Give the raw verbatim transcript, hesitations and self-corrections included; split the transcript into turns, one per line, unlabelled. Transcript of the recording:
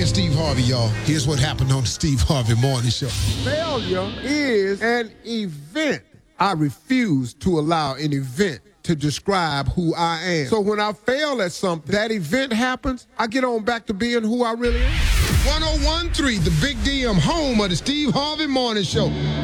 and Steve Harvey, y'all. Here's what happened on the Steve Harvey Morning Show.
Failure is an event. I refuse to allow an event to describe who I am. So when I fail at something, that event happens, I get on back to being who I really am.
one oh one point three, the Big D M, home of the Steve Harvey Morning Show.